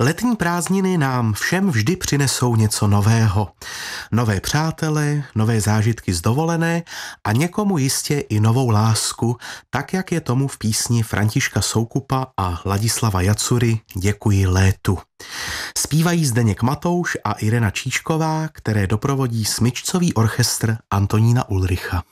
Letní prázdniny nám všem vždy přinesou něco nového. Nové přátele, nové zážitky z dovolené a někomu jistě i novou lásku, tak jak je tomu v písni Františka Soukupa a Ladislava Jacury Děkuji létu. Zpívají Zdeněk Matouš a Irena Číšková, které doprovodí smyčcový orchestr Antonína Ulricha.